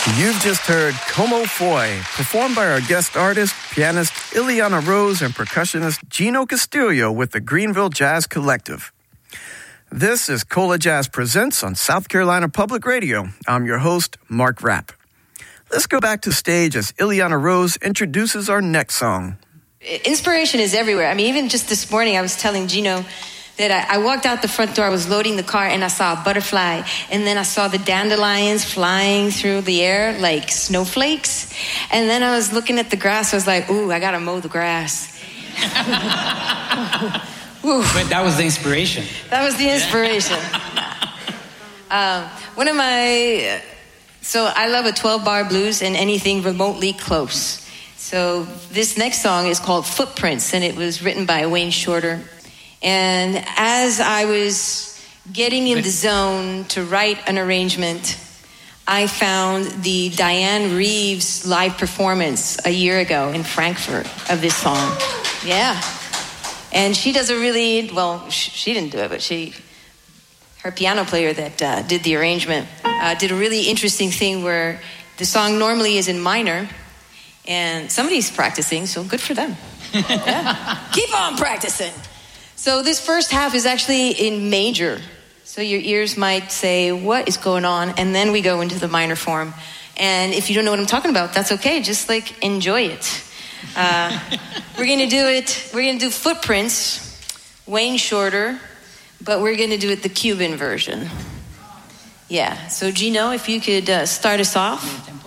You've just heard Como Foi, performed by our guest artist, pianist Ileana Rose and percussionist Gino Castillo with the Greenville Jazz Collective. This is Cola Jazz Presents on South Carolina Public Radio. I'm your host, Mark Rapp. Let's go back to stage as Ileana Rose introduces our next song. Inspiration is everywhere. I mean, even just this morning, I was telling Gino that I walked out the front door, I was loading the car, and I saw a butterfly, and then I saw the dandelions flying through the air like snowflakes, and then I was looking at the grass, I was like, ooh, I gotta mow the grass. But that was the inspiration. That was the inspiration. So I love a 12-bar blues and anything remotely close. So this next song is called Footprints, and it was written by Wayne Shorter. And as I was getting in the zone to write an arrangement, I found the Diane Reeves live performance a year ago in Frankfurt of this song. Yeah. And she does a really, well, she didn't do it, but her piano player that did the arrangement did a really interesting thing where the song normally is in minor, and somebody's practicing, so good for them. Yeah. Keep on practicing. So this first half is actually in major. So your ears might say, what is going on? And then we go into the minor form. And if you don't know what I'm talking about, that's okay. Just enjoy it. We're going to do Footprints, Wayne Shorter, but we're going to do it the Cuban version. Yeah. So Gino, if you could start us off.